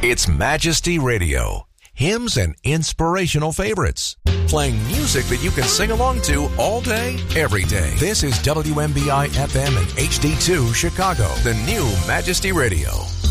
It's Majesty Radio. Hymns and inspirational favorites. Playing music that you can sing along to all day, every day. This is WMBI FM and HD2 Chicago, the new Majesty Radio.